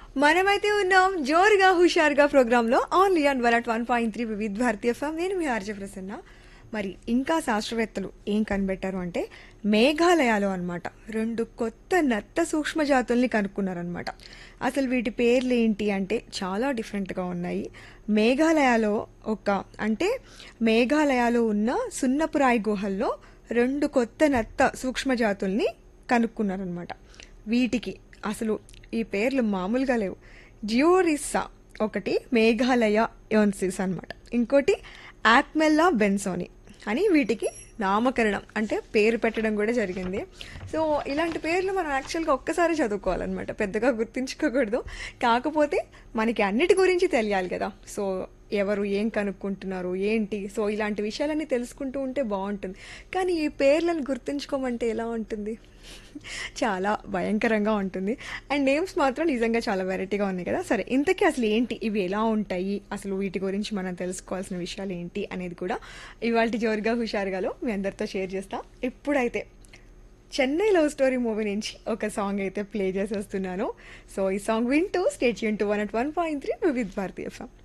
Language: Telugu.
మనమైతే ఉన్నాం జోరుగా హుషారుగా ప్రోగ్రాంలో ఓన్లీ ఆన్ 101.3 వివిధ భారతీయ ఎఫ్ఎం. నేను మీ ఆర్జే ప్రసన్న. మరి ఇంకా శాస్త్రవేత్తలు ఏం కనిపెట్టారు అంటే మేఘాలయాలో అన్నమాట 2 కొత్త నత్త సూక్ష్మ జాతుల్ని కనుక్కున్నారనమాట. అసలు వీటి పేర్లు ఏంటి అంటే చాలా డిఫరెంట్గా ఉన్నాయి. మేఘాలయాలో అంటే మేఘాలయాలో ఉన్న సున్నపురాయి గుహల్లో 2 కొత్త నత్త సూక్ష్మ జాతుల్ని కనుక్కున్నారనమాట. వీటికి అసలు ఈ పేర్లు మామూలుగా లేవు. జియోరిస్సా ఒకటి, మేఘాలయ యోన్సిస్ అన్నమాట, ఇంకోటి ఆక్మెల్లా బెన్సోని అని వీటికి నామకరణం అంటే పేరు పెట్టడం కూడా జరిగింది. సో ఇలాంటి పేర్లు మనం యాక్చువల్గా ఒక్కసారి చదువుకోవాలన్నమాట, పెద్దగా గుర్తుంచుకోకూడదు. కాకపోతే మనకి అన్నిటి గురించి తెలియాలి కదా. సో ఎవరు ఏం కనుక్కుంటున్నారు ఏంటి, సో ఇలాంటి విషయాలన్నీ తెలుసుకుంటూ ఉంటే బాగుంటుంది. కానీ ఈ పేర్లను గుర్తుంచుకోమంటే ఎలా ఉంటుంది, చాలా భయంకరంగా ఉంటుంది. అండ్ నేమ్స్ మాత్రం నిజంగా చాలా వెరైటీగా ఉన్నాయి కదా. సరే, ఇంతకీ అసలు ఏంటి, ఇవి ఎలా ఉంటాయి, అసలు వీటి గురించి మనం తెలుసుకోవాల్సిన విషయాలు ఏంటి అనేది కూడా ఇవాళ జోరుగా హుషారుగాలో మీ అందరితో షేర్ చేస్తా. ఇప్పుడైతే చెన్నై లవ్ స్టోరీ మూవీ నుంచి ఒక సాంగ్ అయితే ప్లే చేసేస్తున్నాను. సో ఈ సాంగ్ వింటూ స్టే ట్యూన్ టు 101.3 వివిధ భారతీయ ఎఫ్ఎం.